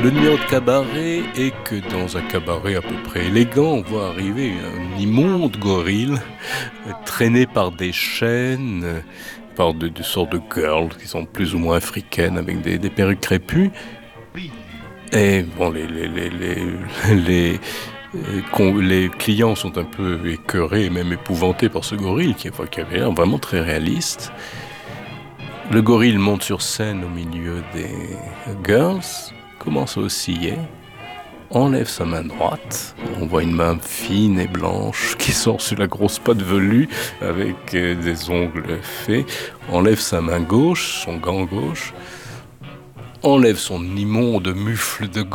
Le numéro de cabaret est que dans un cabaret à peu près élégant, on voit arriver un immonde gorille traîné par des chaînes, par des sortes de girls qui sont plus ou moins africaines avec des perruques crépues. Et bon, les clients sont un peu écœurés et même épouvantés par ce gorille qui avait l'air vraiment très réaliste. Le gorille monte sur scène au milieu des girls, commence à osciller, enlève sa main droite. On voit une main fine et blanche qui sort sur la grosse patte velue avec des ongles faits. Enlève sa main gauche, son gant gauche. Enlève son immonde mufle de